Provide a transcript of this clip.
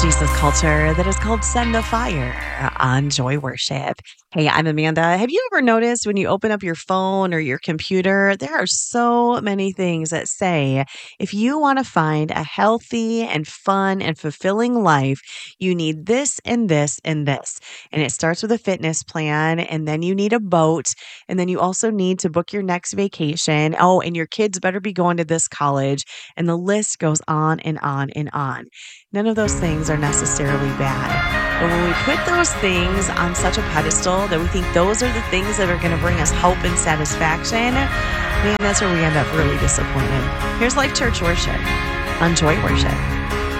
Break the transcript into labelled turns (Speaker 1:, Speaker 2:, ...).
Speaker 1: Jesus culture that is called Send the Fire on Joy Worship. Hey, I'm Amanda. Have you ever noticed when you open up your phone or your computer, there are so many things that say if you want to find a healthy and fun and fulfilling life, you need this and this and this. And it starts with a fitness plan, and then you need a boat, and then you also need to book your next vacation. Oh, and your kids better be going to this college. And the list goes on and on and on. None of those things are necessarily bad. But when we put those things on such a pedestal that we think those are the things that are going to bring us hope and satisfaction, man, that's where we end up really disappointed. Here's Life Church Worship on Joy Worship.